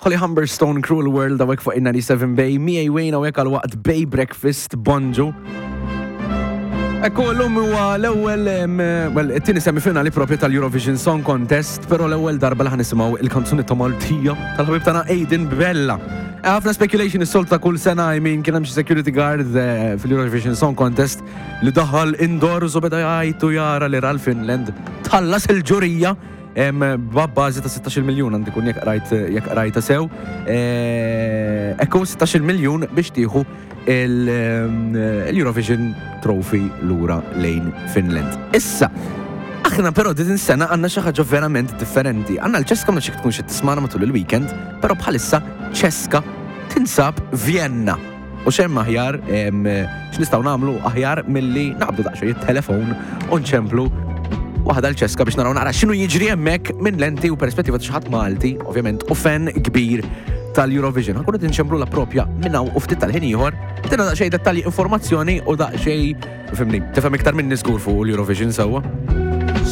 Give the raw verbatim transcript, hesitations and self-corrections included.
Holly Humberstone, Cruel World, għawek fuq ninety-seven Bay, Mia Wayne għawek għal-waqt Bay Breakfast, Bonjo. Ekku, l-lum huwa l-ewel, well, it-tini semifinali propju tal-Eurovision Song Contest, pero l-ewel darba li ħanisimaw il-kanzunetta Maltija tal-ħabib tana Aiden Bella. Għafna speculation is-solta kull sena, I mean, kien hemm xi security guard fil-Eurovision Song Contest li daħal indoors u beda jgħajtu jara li ral Finland tallas il-ġurija babbażi ta' sixteen miljun għandi kun jekk rajt jekk rajta sew. Ekku sixteen miljun biex tieħu il-Eurovision Trophy lura lejn Finland. Issa, aħna però din sena għandna xi ħaġa verament differenti. Għandna l-ċeska ma xi tkun xi tismana matul il-weekend, però bħalissa ċeska tinsab Vienna. U xemm aħjar x'nistgħu nagħmlu aħjar milli naqbdu daqsxejn it-telefon u nċemplu waħda l-ċeska biex naraw nara x'inhu jiġri hemmhekk minn lenti u perspettiva ta' xi ħadd Malti, ovvjament, u fan kbir tal-Eurovision. Ħankunu tinċemplu la propja minnaw u ftit tal-ħin ieħor, tina daqsxejn dettalji informazzjoni u daqsxejn, fimni, tifhem iktar minni żgur fuq l-Eurovision sewwa.